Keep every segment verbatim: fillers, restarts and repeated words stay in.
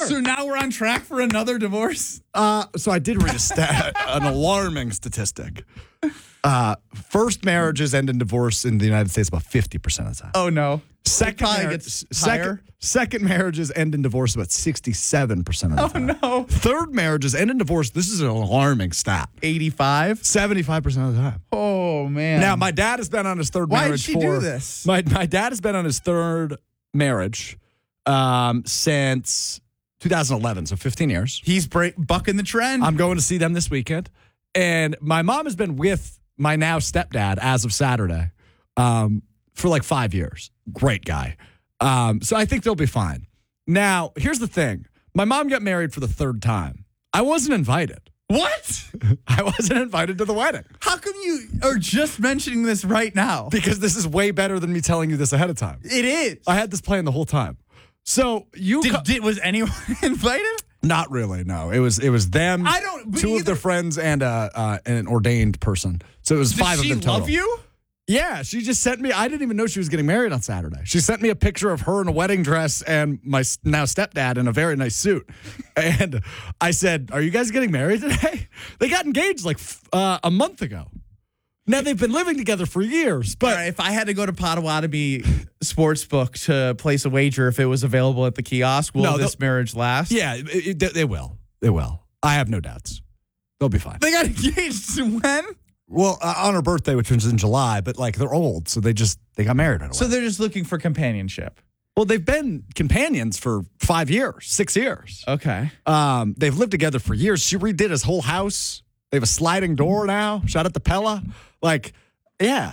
So now we're on track for another divorce? Uh, so I did read a stat, an alarming statistic. Uh, first marriages end in divorce in the United States about fifty percent of the time. Oh, no. Second, probably mar- gets second, higher. second marriages end in divorce about sixty-seven percent of the Oh, time. no. Third marriages end in divorce. This is an alarming stat. eighty-five? seventy-five percent of the time. Oh, man. Now, my dad has been on his third Why did marriage she for... do this? My, my dad has been on his third marriage um, since two thousand eleven, so fifteen years. He's break, bucking the trend. I'm going to see them this weekend. And my mom has been with my now stepdad as of Saturday um, for like five years. Great guy. Um, so I think they'll be fine. Now, here's the thing. My mom got married for the third time. I wasn't invited. What? I wasn't invited to the wedding. How come you are just mentioning this right now? Because this is way better than me telling you this ahead of time. It is. I had this plan the whole time. So you Did, co- did was anyone invited? Not really, no. It was it was them, I don't- but two either- of their friends, and uh, uh, an ordained person. So it was Did five she of them total. love you? Yeah, she just sent me. I didn't even know she was getting married on Saturday. She sent me a picture of her in a wedding dress and my s- now stepdad in a very nice suit. And I said, "Are you guys getting married today?" They got engaged like f- uh, a month ago. Now they've been living together for years, but All right, if I had to go to Potawatomi Sportsbook to place a wager if it was available at the kiosk, will No, this they'll- marriage last? yeah, it, it, they will. They will. I have no doubts. They'll be fine. They got engaged when? Well, uh, on her birthday, which was in July, but like they're old, so they just they got married right away. So they're just looking for companionship. Well, they've been companions for five years, six years. Okay. Um, they've lived together for years. She redid his whole house. They have a sliding door now. Shout out to Pella. Like, yeah.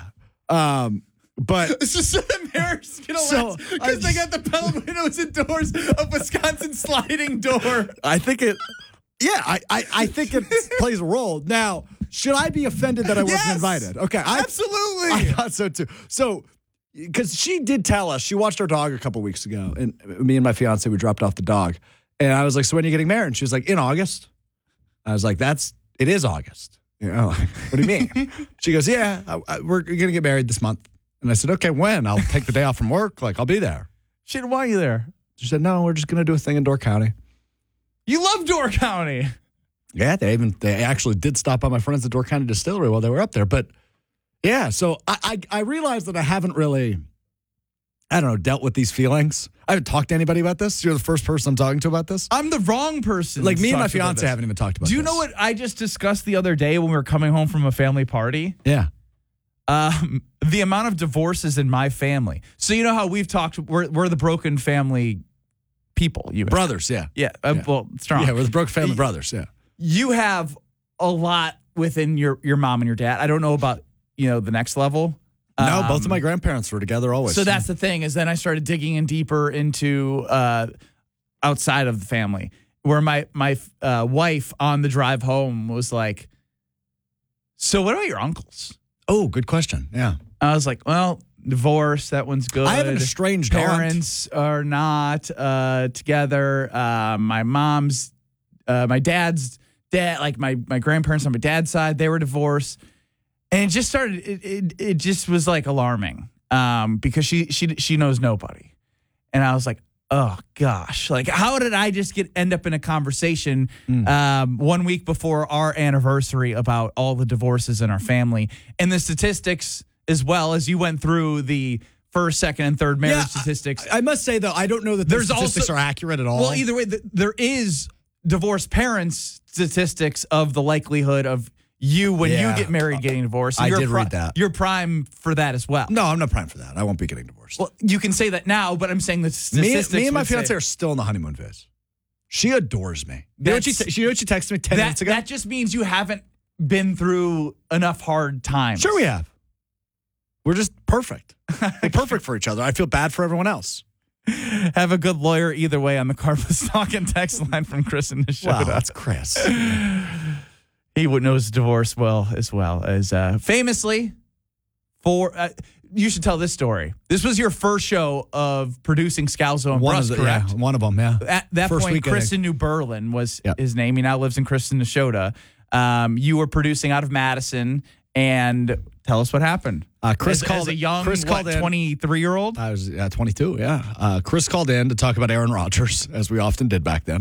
Um, but So, so the marriage is going to So, last because I- they got the Pella windows and doors of Wisconsin sliding door. I think it, yeah, I, I, I think it plays a role. Now, should I be offended that I wasn't Yes! invited? Okay. I, Absolutely. I thought so too. So, because she did tell us, she watched our dog a couple weeks ago, and me and my fiance, we dropped off the dog. And I was like, "So when are you getting married?" And she was like, "In August." I was like, "That's, it is August." You know, like, what do you mean? She goes, "Yeah, I, I, we're going to get married this month." And I said, "Okay, when? I'll take the day off from work. Like, I'll be there." Shit, why are you there? She said, "No, we're just going to do a thing in Door County." You love Door County. Yeah, they even they actually did stop by my friends at Door County Distillery while they were up there. But yeah, so I, I I realized that I haven't really, I don't know, dealt with these feelings. I haven't talked to anybody about this. You're the first person I'm talking to about this. I'm the wrong person. Like to me and talk my about fiance this. haven't even talked about Do you this. know what I just discussed the other day when we were coming home from a family party? Yeah. Um, the amount of divorces in my family. So you know how we've talked, we're, we're the broken family people. You Brothers, yeah. Yeah, uh, Yeah. well, strong. Yeah, we're the Broke Family Y- Brothers, yeah. You have a lot within your, your mom and your dad. I don't know about, you know, the next level. No, both of Um, my grandparents were together always. So that's the thing is then I started digging in deeper into uh, outside of the family where my, my uh, wife on the drive home was like, so what about your uncles? Oh, good question. Yeah. I was like, well, divorce, that one's good. I have an estranged aunt. Parents are not uh, together. Uh, my mom's, uh, my dad's dad, like my, my grandparents on my dad's side, they were divorced. And it just started, it, it, it just was like alarming um, because she, she, she knows nobody. And I was like, oh gosh, like how did I just get end up in a conversation Mm. um, one week before our anniversary about all the divorces in our family and the statistics as well as you went through the first, second, and third marriage Yeah, statistics. I, I must say, though, I don't know that There's the statistics also- are accurate at all. well, either way, th- there is divorced parents statistics of the likelihood of you when Yeah. you get married getting divorced. I You're did read that. You're prime for that as well. No, I'm not prime for that. I won't be getting divorced. Well, you can say that now, but I'm saying the me, statistics. me and my would say- fiance are still in the honeymoon phase. She adores me. You know what she, That's- te- you know what she texted me ten that, minutes ago? that just means you haven't been through enough hard times. Sure we have. We're just perfect. We're perfect for each other. I feel bad for everyone else. Have a good lawyer either way on the Carpus Talk and text line from Chris in the show. Wow, that's Chris. He would knows divorce well as well as uh, famously for. Uh, you should tell this story. This was your first show of producing Scalzo and One Bruss, of the, correct? yeah, one of them, yeah. At that First point, week, I think. Kristen New Berlin was Yep. his name. He now lives in Kristen, Neshota. Um, you were producing out of Madison, and tell us what happened. Uh, Chris as, called as a young, Chris what, called in. twenty-three year old. I was uh, twenty-two, yeah. Uh, Chris called in to talk about Aaron Rodgers, as we often did back then.